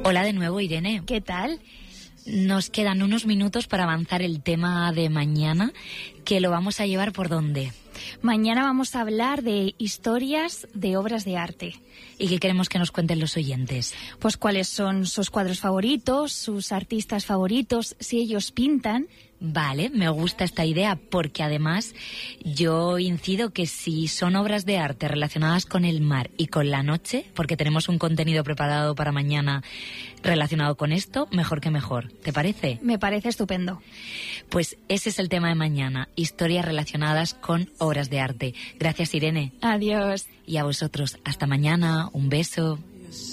Hola de nuevo, Irene. ¿Qué tal? Nos quedan unos minutos para avanzar el tema de mañana, que lo vamos a llevar ¿por dónde? Mañana vamos a hablar de historias de obras de arte. ¿Y qué queremos que nos cuenten los oyentes? Pues cuáles son sus cuadros favoritos, sus artistas favoritos, si ellos pintan. Vale, me gusta esta idea porque además yo incido que si son obras de arte relacionadas con el mar y con la noche, porque tenemos un contenido preparado para mañana relacionado con esto, mejor que mejor. ¿Te parece? Me parece estupendo. Pues ese es el tema de mañana, historias relacionadas con obras de arte. Gracias, Irene. Adiós. Y a vosotros, hasta mañana, un beso.